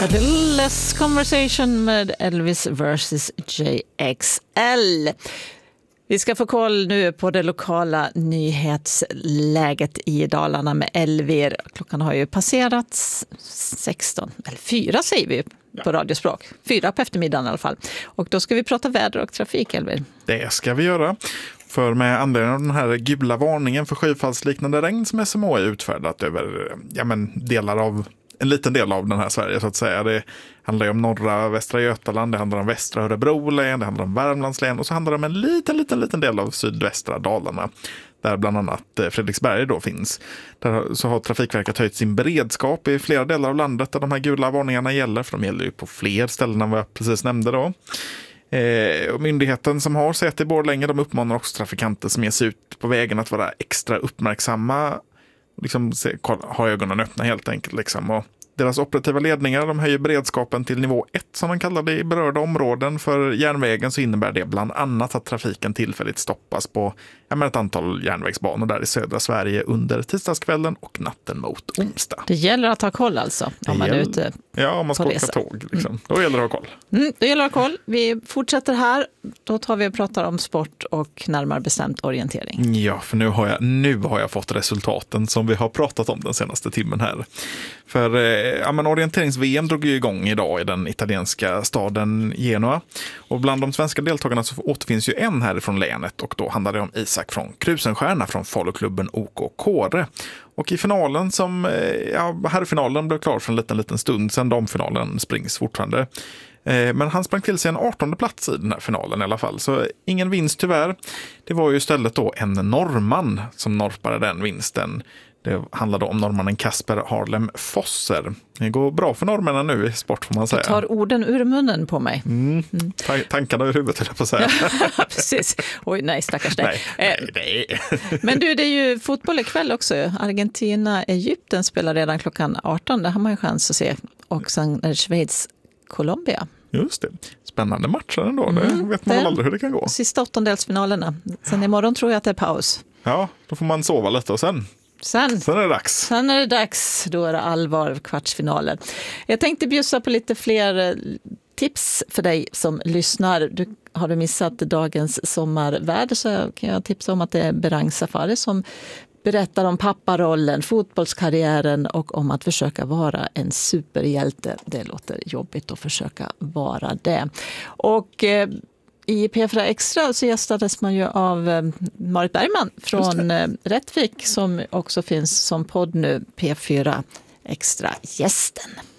A little less conversation med Elvis versus JXL. Vi ska få koll nu på det lokala nyhetsläget i Dalarna med Elvir. Klockan har ju passerat 16, eller 4 säger vi på radiospråk. 4 på eftermiddagen i alla fall. Och då ska vi prata väder och trafik, Elvir. Det ska vi göra. För med anledning av den här gula varningen för skyfallsliknande regn som SMHI utfärdat över en liten del av den här Sverige så att säga. Det handlar ju om norra Västra Götaland, det handlar om västra Örebro län, det handlar om Värmlands län och så handlar det om en liten del av sydvästra Dalarna. Där bland annat Fredriksberg då finns. Där så har Trafikverket höjt sin beredskap i flera delar av landet där de här gula varningarna gäller. För de gäller ju på fler ställen än vad jag precis nämnde då. Och myndigheten som har säte i Borlänge, de uppmanar också trafikanter som ger sig ut på vägen att vara extra uppmärksamma. Liksom ha ögonen öppna helt enkelt. Liksom. Och deras operativa ledningar de höjer beredskapen till nivå 1 som de kallar det i berörda områden. För järnvägen så innebär det bland annat att trafiken tillfälligt stoppas på ett antal järnvägsbanor där i södra Sverige under tisdagskvällen och natten mot onsdag. Det gäller att ha koll alltså om man är ute. Ja, om man ska åka tåg. Liksom. Då gäller det att ha koll. Då gäller det att ha koll. Vi fortsätter här. Då tar vi och pratar om sport och närmare bestämt orientering. Ja, för nu har jag fått resultaten som vi har pratat om den senaste timmen här. För orienterings-VM drog ju igång idag i den italienska staden Genoa. Och bland de svenska deltagarna så återfinns ju en härifrån länet och då handlar det om Isak från Krusenstjerna från Faluklubben OK Kåre. Och i finalen herrfinalen blev klar för en liten stund sedan, damfinalen springs fortfarande. Men han sprang till sig en 18:e plats i den här finalen i alla fall. Så ingen vinst tyvärr. Det var ju istället då en norrman som norpade den vinsten. Det handlade om norrmannen Kasper Harlem Fosser. Det går bra för norrmännen nu i sport får man säga. Du tar orden ur munnen på mig. Tankarna ur huvudet höll jag på att säga. Precis. Oj, nej stackars dig. Nej. Men du, det är ju fotboll ikväll också. Argentina-Egypten spelar redan klockan 18. Det har man ju chans att se. Och sen är det Schweiz-Colombia. Just det. Spännande matcher ändå. Det vet man väl aldrig hur det kan gå. Sista 8-delsfinalerna. Sen imorgon tror jag att det är paus. Ja, då får man sova lite och sen är det dags. Sen är det dags. Då är det allvar kvartsfinalen. Jag tänkte bjussa på lite fler tips för dig som lyssnar. Har du missat dagens sommarväder så kan jag tipsa om att det är Berang Safari som berättar om papparollen, fotbollskarriären och om att försöka vara en superhjälte. Det låter jobbigt att försöka vara det. Och i P4 Extra så gästades man ju av Marit Bergman från Rättvik som också finns som podd nu, P4 Extra-gästen.